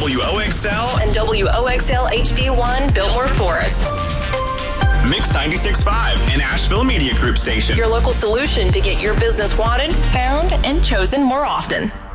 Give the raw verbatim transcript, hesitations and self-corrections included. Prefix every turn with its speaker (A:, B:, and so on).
A: W O X L
B: and W O X L H D one, Biltmore Forest.
A: Mix ninety-six point five, an Asheville Media Group station.
B: Your local solution to get your business wanted, found, and chosen more often.